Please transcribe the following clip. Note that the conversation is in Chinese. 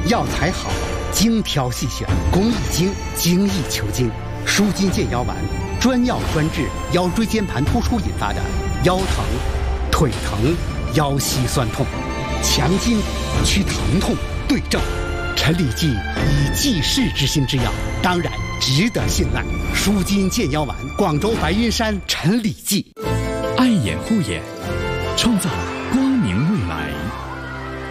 药材好，精挑细选，工艺精，精益求精。舒筋健腰丸，专药专治腰椎间盘突出引发的腰疼、腿疼、腰膝酸痛，强筋祛疼痛，对症。陈李济以济世之心之药，当然值得信赖。舒筋健腰丸，广州白云山陈李济。 爱眼护眼，创造